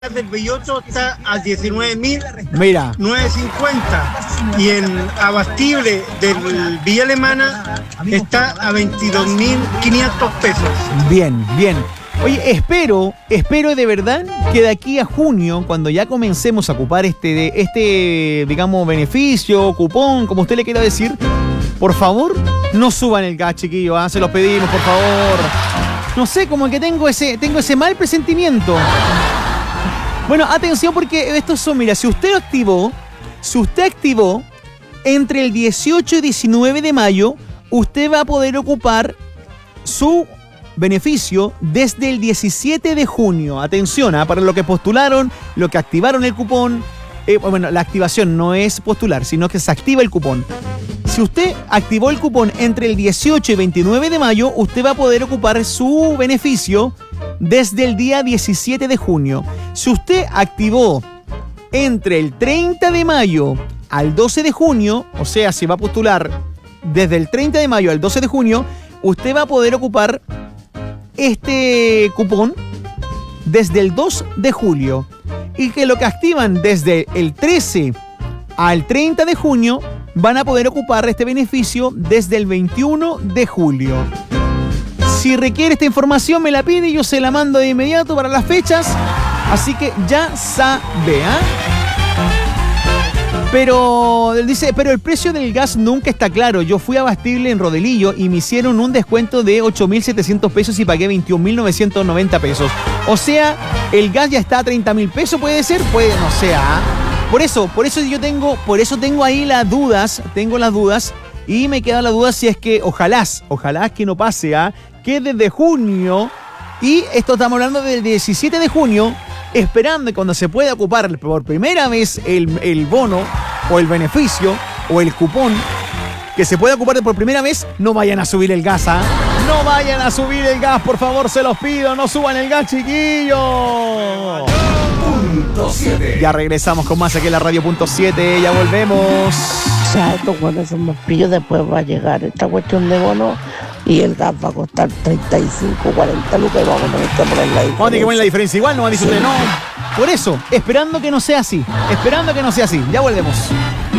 del Belloto está a 19.950. Mira. Y el abastible del Villa Alemana está a 22.500 pesos. Bien, bien. Oye, espero de verdad que de aquí a junio, cuando ya comencemos a ocupar este digamos, beneficio, cupón, como usted le quiera decir, por favor, no suban el gas, chiquillos, se los pedimos, por favor. No sé, como que tengo ese mal presentimiento. Bueno, atención, porque estos son, mira, si usted activó entre el 18 y 19 de mayo, usted va a poder ocupar su beneficio desde el 17 de junio. Atención, para lo que postularon, lo que activaron el cupón. Bueno, la activación no es postular, sino que se activa el cupón. Si usted activó el cupón entre el 18 y 29 de mayo, usted va a poder ocupar su beneficio desde el día 17 de junio. Si usted activó entre el 30 de mayo al 12 de junio, o sea, si va a postular desde el 30 de mayo al 12 de junio, usted va a poder ocupar este cupón desde el 2 de julio. Y que lo que activan desde el 13 al 30 de junio van a poder ocupar este beneficio desde el 21 de julio. Si requiere esta información, me la pide y yo se la mando de inmediato para las fechas. Así que ya sabe, Pero el precio del gas nunca está claro. Yo fui abastible en Rodelillo y me hicieron un descuento de 8.700 pesos y pagué 21.990 pesos. O sea, el gas ya está a 30.000 pesos, ¿puede ser? Puede, no sé, Por eso tengo ahí las dudas, y me queda la duda si es que, ojalá que no pase, que desde junio, y esto estamos hablando del 17 de junio, esperando cuando se pueda ocupar por primera vez el bono o el beneficio o el cupón, que se pueda ocupar por primera vez, no vayan a subir el gas, No vayan a subir el gas, por favor, se los pido, no suban el gas, chiquillos. Ya regresamos con más aquí en la Radio.7, ya volvemos. Exacto, cuando somos pillos, después va a llegar esta cuestión de bono y el gas va a costar 35, 40 lucas y vamos a tener que poner la diferencia. Vamos a tener que poner la diferencia igual, no va a decir usted, no. Por eso, esperando que no sea así, ya volvemos.